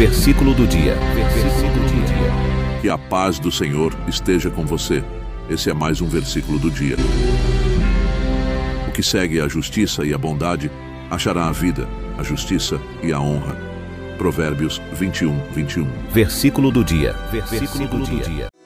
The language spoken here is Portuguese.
Versículo do dia. Que a paz do Senhor esteja com você. Esse é mais um versículo do dia. O que segue a justiça e a bondade achará a vida, a justiça e a honra. Provérbios 21:21. Versículo do dia.